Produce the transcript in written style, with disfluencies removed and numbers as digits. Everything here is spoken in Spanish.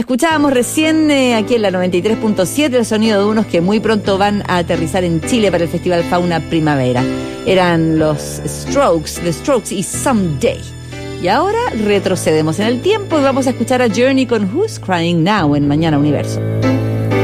Escuchábamos recién aquí en la 93.7 el sonido de unos que muy pronto van a aterrizar en Chile para el Festival Fauna Primavera. Eran los The Strokes y Someday. Y ahora retrocedemos en el tiempo y vamos a escuchar a Journey con Who's Crying Now en Mañana Universo.